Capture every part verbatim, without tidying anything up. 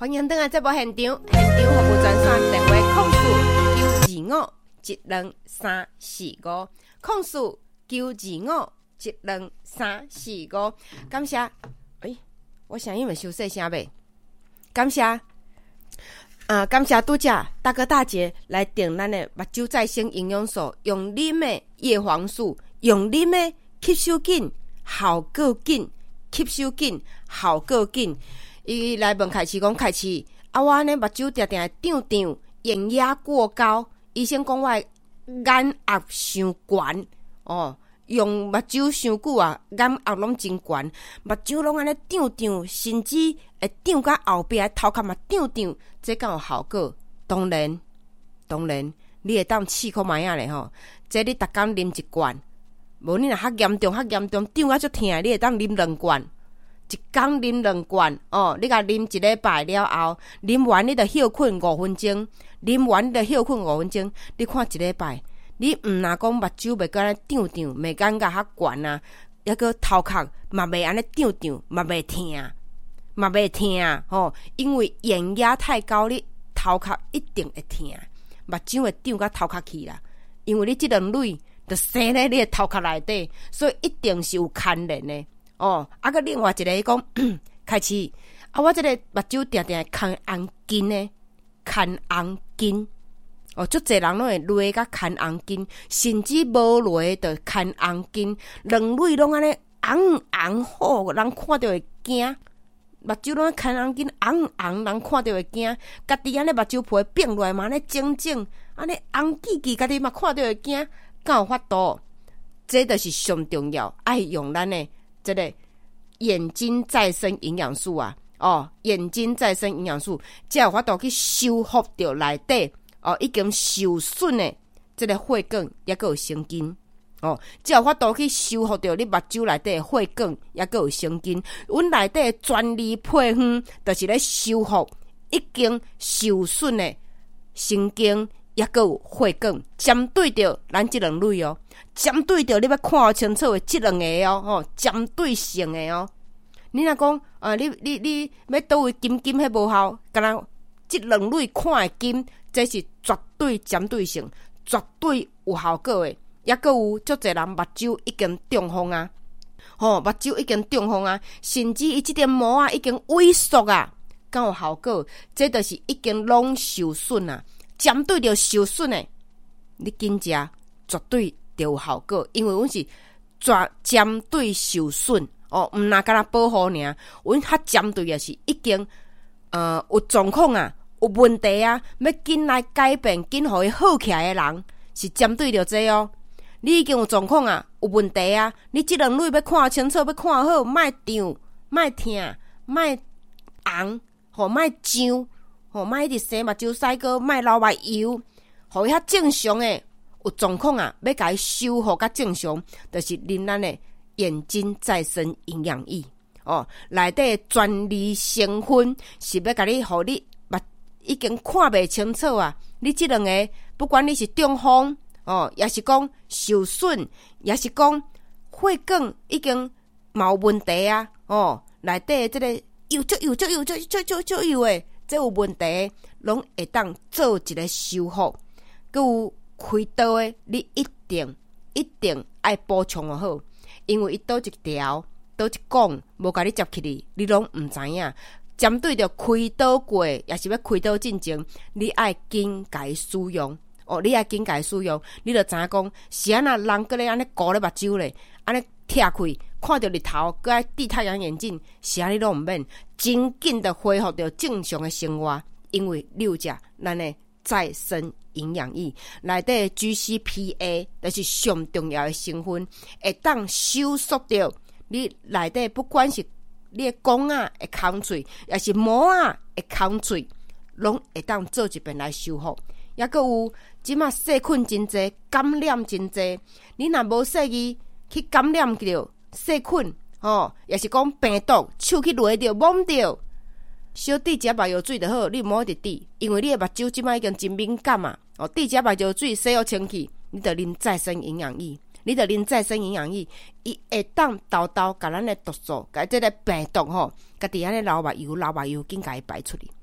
欢迎登来节目现场，现场服务专线电话控诉九二五一两三四五，控诉九二五一两三四五。感谢，诶，我声音会收细声袂？感谢，啊，感谢拄则大哥大姐来订咱的目睭再生营养素，用啉的叶黄素，用啉的吸收紧，效果紧，吸收紧，效果紧。伊来问凯市讲，凯市啊，我安尼目睭定定长长，眼压过高，医生讲我眼压伤悬哦，用目睭伤久啊，眼压拢真悬，目睭拢安尼长长，甚至会长到后壁头壳嘛长长，这敢有效果？当然，当然，你会当试看卖啊咧吼，这你逐工啉一罐，无你若较严重、较严重，长啊足疼，你会当啉两罐。一天啉两罐哦，你甲啉一礼拜了后，啉完你就休困五分钟，啉完你就休困五分钟。你看一礼拜，你毋若讲目睭袂敢长长，袂感觉较悬啊，抑个头壳嘛袂安尼长长，嘛袂疼，嘛袂疼吼。因为眼压太高，你头壳一定会疼，目睭会长到头壳去啦。因为你即两蕊就生咧你的头壳内底，所以一定是有牵连的。哦，啊个另外一个讲，开始啊，我这个目睭定定牵红筋呢，牵红筋。哦，足侪人拢会累甲牵红筋，甚至无累就牵红筋，两蕊拢安尼红红好，人看到会惊。目睭拢牵红筋，红红，人看到会惊。家己安尼目睭皮变落来嘛，安尼整整，安尼红记记，家己嘛看到会惊，敢有法度？这就是上重要，爱用咱的。这个眼睛再生营养素啊，哦，眼睛再生营养素，才有法度去修复掉内底哦，已经受损的这个血管，也个有神经哦，才有法度去修复掉你目睭内底的血管，也个有神经。阮内底的专利配方，就是咧修复已经受损的神经，也个有血管，针对着咱即两类哦。针对着你要看好清楚的即两个哦，吼，针对性的哦。你若讲，啊，你你你要倒位金金迄无效，敢若即两类看的金，这是绝对针对性，绝对有效果的。也个有足侪人目睭已经中风啊，吼、哦，目睭已经中风啊，甚至伊即点膜啊已经萎缩啊，敢有效果？这就是已经拢受损啊。针对着受损的，你紧食绝对就有效果，因为阮是专针对受损哦，毋若敢若保护尔，阮较针对的是已经呃有状况啊，有问题啊，要紧来改变，紧互伊好起来的人，是针对着这哦。你已经有状况啊，有问题啊，你即两类要看清楚，要看好，莫张，莫疼，莫红，吼，莫痒。吼，莫一直洗目睭洗过，莫流目油，互伊较正常诶。有状况啊，要甲伊修复较正常，就是啉咱诶眼睛再生营养液哦。内底专利成分是要甲你，互你目已经看袂清楚啊。你即两个，不管你是中风哦，也是讲受损，也是讲血管已经有问题啊哦。内底即个油足油足油足足足足油诶。这有问题，拢会当做一个修复。佮有开刀的，你一定一定爱补充好，因为伊倒一条、倒一管，无甲你接起哩，你拢毋知影。针对着开刀过，也是要开刀进前，你爱紧甲伊使用。哦，你爱紧甲伊使用，你就知影讲，是安那人搁咧安尼糊咧目睭咧，安尼拆开。看到日头，搁爱戴太阳眼镜，是安尼拢毋免，真紧的恢复到正常的生活。因为你有食咱的再生营养液，内底 G C P A 就是上重要的成分，会当收缩掉你内底不管是你的讲啊会空嘴，也是膜啊会空嘴，拢会当做一遍来修复。也搁有即马细菌真济，感染真济，你若无细意去感染着细菌哦，也是讲病毒，手去摸着摸着，小滴一下目药水就好，你摸直滴，因为你的目睭即摆已经真敏感啊。哦，滴一下目药水洗好清气，你得啉再生营养液，你得啉再生营养液，伊会当豆豆甲咱的毒素，甲这个病毒吼，甲伫安尼流目油、流目油，紧甲伊排出去。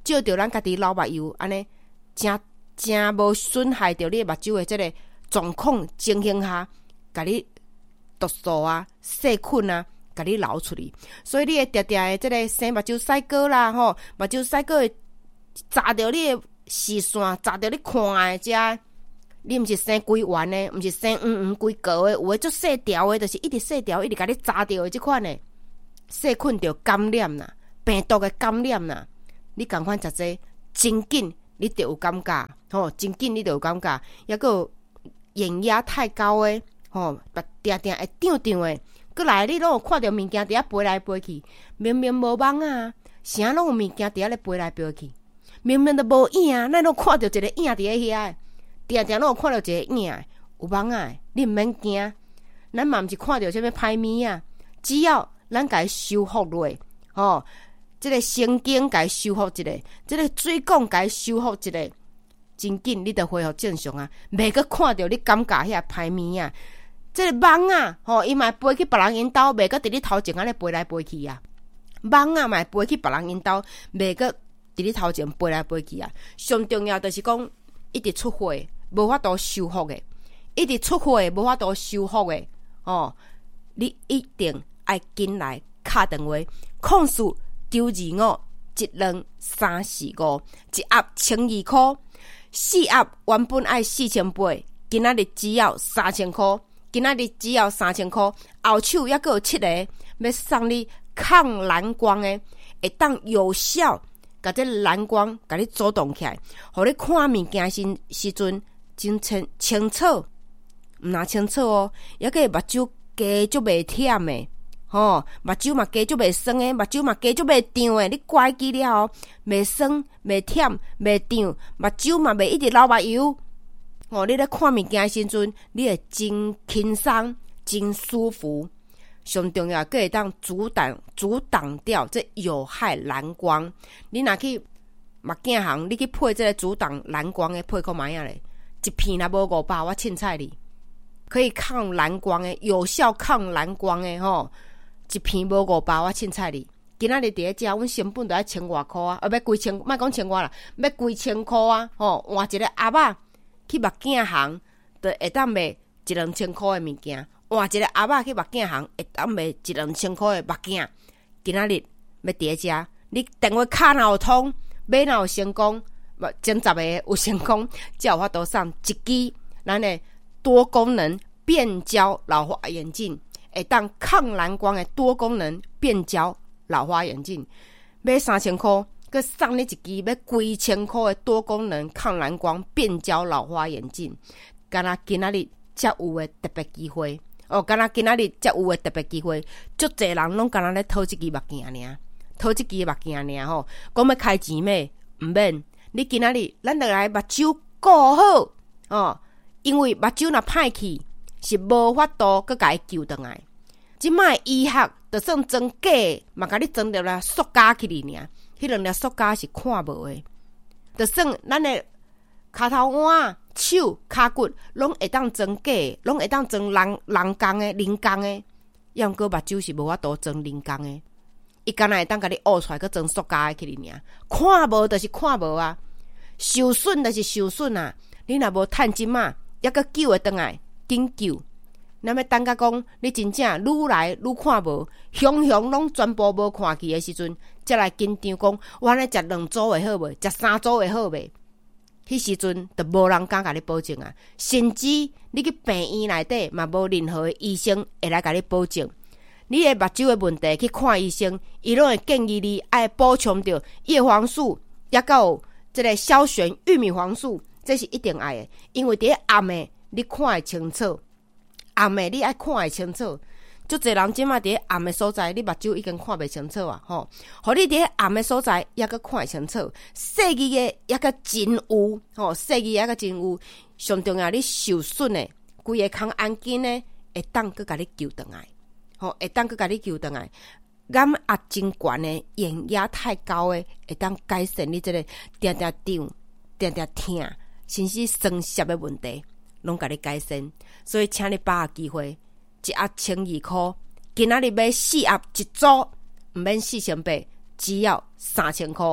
照着咱家己老目油，安尼真真无损害着你目睭的这个状况情形下，甲你毒素啊、细菌啊，甲你流出去。所以你会定定的这个生目睭屎膏啦，吼，目睭屎膏会砸着你的视线，砸着你看的遮。你毋是生规圆的，毋是生圆圆规格的，有诶足细条的，就是一直细条，一直甲你扎着的即款的细菌着感染啦，病毒的感染啦。你共款食这真紧，你就有感觉，吼，真紧你就有感觉。抑个眼压太高的，吼，目定定会胀胀的。过来，你拢有看到物件伫遐飞来飞去，明明无网啊，啥拢有物件伫遐咧飞来飞去，明明都无影啊，咱拢看到一个影伫咧遐。定定拢有看到一个影，有网啊！你毋免惊，咱嘛毋是看到啥物歹物啊。只要咱甲伊修复落，吼，即、这个神经甲伊修复一下，即、这个水管甲伊修复一下，真紧你就恢复正常啊！袂阁看到你感觉遐歹物啊！即、这个网啊，吼，伊嘛飞去别人因兜，袂阁伫你头前安尼飞来飞去啊！网啊，嘛飞去别人因兜，袂阁伫你头前飞来飞去啊！上重要就是讲，一直出货。无法度修复的，一直出货无法度修复的哦，你一定爱紧来敲电话，控诉九二五一两三四五，一盒千二块，四盒原本爱四千八，今仔日只要三千块，今仔日只要三千块，后手还阁有七个，要送你抗蓝光的，会当有效甲这蓝光甲你阻挡起来，互你看物件时时阵。真清清楚，毋那清楚哦，抑个目睭加足袂忝的，吼，目睭嘛加足袂酸的，目睭嘛加足袂胀的，你乖记了哦，袂酸、袂忝、袂胀，目睭嘛袂一直流目油，哦，你咧看物件的时阵，你会真轻松、真舒服。上重要，佫会当阻挡、阻挡掉这有害蓝光。你若去目镜行，你去配这个阻挡蓝光的配看卖啊咧？一片若无五百，我凊彩你可以抗蓝光的，有效抗蓝光的吼，一片无五百，我凊彩你。今仔日伫咧食，阮成本都要千外箍啊，啊，要几千，莫讲千外啦，要几千箍啊，吼，换一个盒仔去目镜行，就会当卖一两千箍的物件；换一个盒仔去目镜行，会当卖一两千箍的目镜。今仔日要伫咧食，你电话卡若有通，买若有成功。前十个有成功，才有法度送一支咱的多功能变焦老花眼镜，会当抗蓝光的多功能变焦老花眼镜，买三千块，佮送你一支要几千块的多功能抗蓝光变焦老花眼镜。敢若今仔日才有的特别机会哦，敢若今仔日才有的特别机会，足侪人拢敢若咧讨一支目镜尔，讨一支目镜尔吼，讲要开钱咩？毋免。你今仔日，咱就来目睭顾好哦，因为目睭若歹去，是无法度佮甲伊救倒来。即摆医学就算装假，嘛甲你装着啦塑胶起哩尔，迄两粒塑胶是看无的。就算咱的骹头腕、手、骹骨，拢会当装假，拢会当装人人工的、人工的，要毋过目睭是无法度装人工的。伊敢若会当甲你挖出来，佮装塑胶起哩尔，看无就是看无啊。受损就是受损啊！你若无趁钱嘛，抑个救会倒来，紧救。那么等甲讲，你真正愈来愈看无，熊熊拢全部无看去的时阵，才来紧张讲，我安尼食两组会好袂？食三组会好袂？迄时阵就无人敢甲你保证啊！甚至你去病院内底嘛，无任何的医生会来甲你保证。你的目睭的问题去看医生，伊拢会建议你爱补充着叶黄素，抑有这个消旋玉米黄素，这是一定爱的，因为伫暗的你看会清楚，暗的你爱看会清楚。足侪人即马伫暗的所在，你目睭已经看袂清楚啊！吼，互你伫暗的所在，抑个看会清楚，细字的抑个真有，吼，细字抑个真有。上重要，你受损的规个空眼睛呢，会当佮甲你救倒来，吼，会当佮甲你救倒来。眼压真悬的，眼压太高的，会当改善你这个定定胀、定定痛，甚至酸涩的问题，拢甲你改善。所以，请你把握机会，一盒千二块，今仔日买四盒一组，毋免四千八，只要三千块。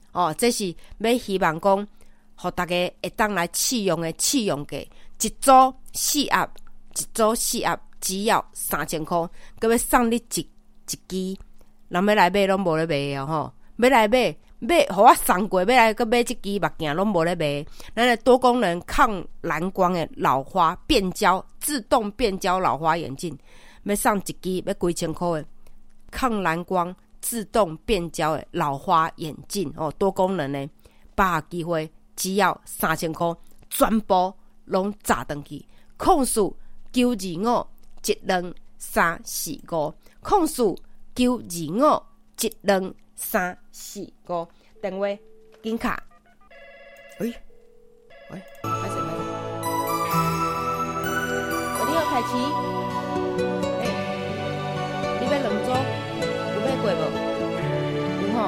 哦，这是要希望讲，互大家会当来试用的试用价，一组四盒，一组四盒只要三千块，佮要送你一一支，人要来买拢无咧卖哦吼，要来买买，互我送过，要来佮买一支目镜拢无咧卖。咱的多功能抗蓝光的老花变焦自动变焦老花眼镜，要送一支要几千块的抗蓝光自动变焦的老花眼镜哦，多功能的，把握机会，只要三千块，全部拢砸登去。控诉九二五一两三四五，控诉九二五一两三四五，电话紧卡。喂喂，拍谁拍谁？喂，你好，凯奇。哎、欸，你要两组，有买过无？